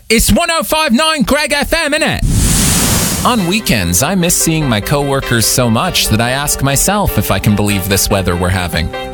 It's 105.9 Greg FM, innit? On weekends, I miss seeing my coworkers so much that I ask myself if I can believe this weather we're having.